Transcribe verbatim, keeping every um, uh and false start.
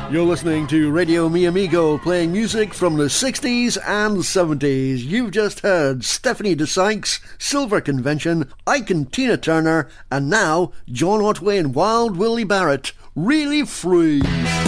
You're listening to Radio Mi Amigo, playing music from the sixties and seventies. You've just heard Stephanie DeSykes, Silver Convention, Ike and Tina Turner, and now John Otway and Wild Willie Barrett, Really Free.